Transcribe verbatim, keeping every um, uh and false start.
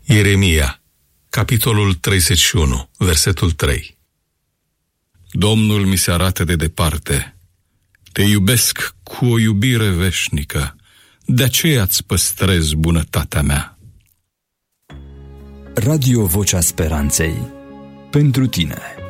Ieremia, capitolul treizeci și unu, versetul trei. Domnul mi se arată de departe. Te iubesc cu o iubire veșnică, de aceea îți păstrez bunătatea mea. Radio Vocea Speranței, pentru tine.